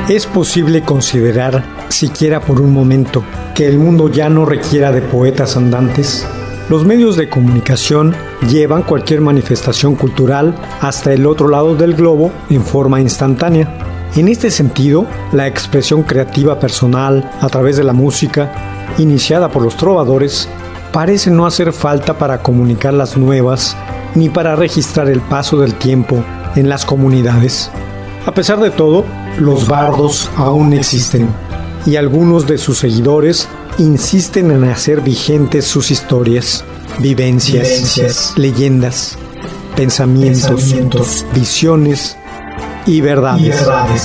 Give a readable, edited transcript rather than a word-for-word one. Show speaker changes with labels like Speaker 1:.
Speaker 1: ¿Es posible considerar, siquiera por un momento, que el mundo ya no requiera de poetas andantes? Los medios de comunicación llevan cualquier manifestación cultural hasta el otro lado del globo en forma instantánea. En este sentido, la expresión creativa personal a través de la música, iniciada por los trovadores, parece no hacer falta para comunicar las nuevas ni para registrar el paso del tiempo en las comunidades. A pesar de todo, los bardos aún existen y algunos de sus seguidores insisten en hacer vigentes sus historias, vivencias, leyendas, pensamientos, visiones y verdades.